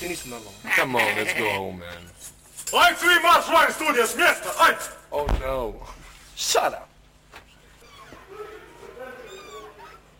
Ti nisu normalni. Come on, let's go home, man. Ajde svi marš van studija s mjesta, ajde! Oh no. Shut up.